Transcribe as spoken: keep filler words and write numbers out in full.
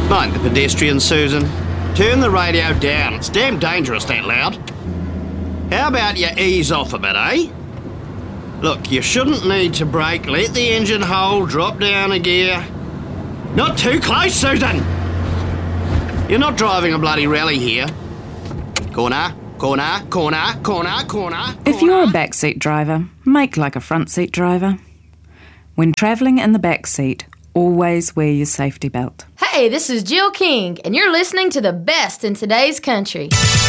Mind the pedestrians, Susan. Turn the radio down. It's damn dangerous that loud. How about you ease off a bit, eh? Look, you shouldn't need to brake. Let the engine hold, drop down a gear. Not too close, Susan! You're not driving a bloody rally here. Corner, corner, corner, corner, corner. If you're a backseat driver, make like a front seat driver. When travelling in the back seat, always wear your safety belt. Hey, this is Jill King, and you're listening to the best in today's country.